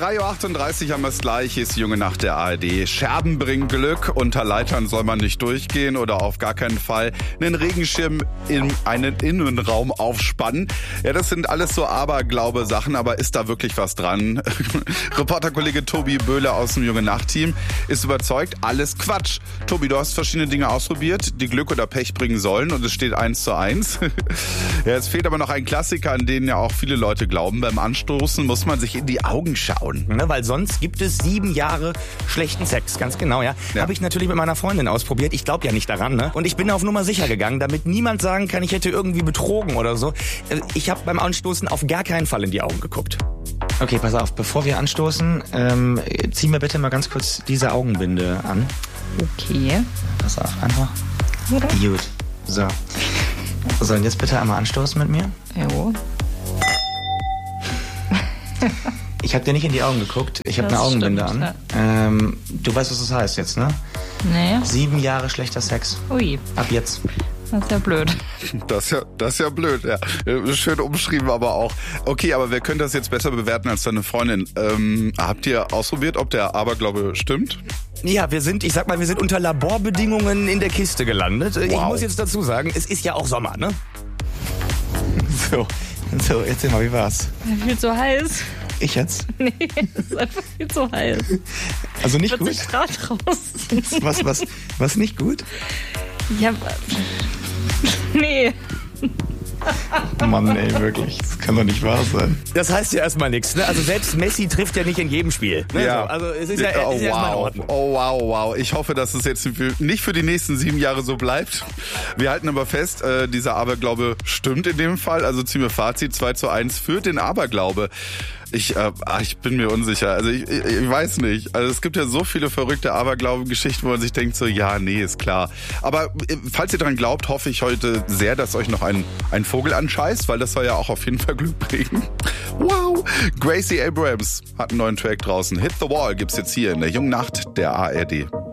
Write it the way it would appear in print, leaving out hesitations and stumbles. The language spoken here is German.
3.38 Uhr haben wir es gleich, hier ist die junge Nacht der ARD. Scherben bringen Glück, unter Leitern soll man nicht durchgehen oder auf gar keinen Fall einen Regenschirm in einen Innenraum aufspannen. Ja, das sind alles so Aberglaube-Sachen, aber ist da wirklich was dran? Reporterkollege Tobi Böhler aus dem junge Nacht-Team ist überzeugt, alles Quatsch. Tobi, du hast verschiedene Dinge ausprobiert, die Glück oder Pech bringen sollen und es steht 1:1. Ja, es fehlt aber noch ein Klassiker, an den ja auch viele Leute glauben. Beim Anstoßen muss man sich in die Augen schauen. Ne, weil sonst gibt es 7 Jahre schlechten Sex. Ganz genau, ja. Habe ich natürlich mit meiner Freundin ausprobiert. Ich glaube ja nicht daran, ne? Und ich bin auf Nummer sicher gegangen, damit niemand sagen kann, ich hätte irgendwie betrogen oder so. Ich habe beim Anstoßen auf gar keinen Fall in die Augen geguckt. Okay, pass auf, bevor wir anstoßen, zieh mir bitte mal ganz kurz diese Augenbinde an. Okay. Pass auf, einfach. Oder? Gut. So. So, und jetzt bitte einmal anstoßen mit mir. Jo. Ich habe dir nicht in die Augen geguckt. Ich habe eine Augenbinde an. Ja. Du weißt, was das heißt jetzt, ne? Nee. 7 Jahre schlechter Sex. Ui. Ab jetzt. Das ist ja blöd. Das ist ja blöd, ja. Schön umschrieben, aber auch. Okay, aber wer könnte das jetzt besser bewerten als deine Freundin? Habt ihr ausprobiert, ob der Aberglaube stimmt? Ja, wir sind unter Laborbedingungen in der Kiste gelandet. Wow. Ich muss jetzt dazu sagen, es ist ja auch Sommer, ne? So, erzähl mal, wie war's? Viel zu heiß. Ich jetzt? Nee, es ist einfach viel zu heiß. Also nicht 40 gut? Grad draußen. Was nicht gut? Ja, nee. Mann, ey, wirklich. Das kann doch nicht wahr sein. Das heißt ja erstmal nichts, ne? Also selbst Messi trifft ja nicht in jedem Spiel. Ne? Ja. Also es ist ja, erstmal in Ordnung. Oh, wow. Ich hoffe, dass es jetzt nicht für die nächsten 7 Jahre so bleibt. Wir halten aber fest, dieser Aberglaube stimmt in dem Fall. Also ziehen wir Fazit, 2:1 für den Aberglaube. Ich bin mir unsicher. Also ich weiß nicht. Also es gibt ja so viele verrückte Aberglauben-Geschichten, wo man sich denkt so, ja, nee, ist klar. Aber falls ihr dran glaubt, hoffe ich heute sehr, dass euch noch ein Vogel anscheißt, weil das soll ja auch auf jeden Fall Glück bringen. Wow! Gracie Abrams hat einen neuen Track draußen. Hit the Wall gibt's jetzt hier in der jungen Nacht der ARD.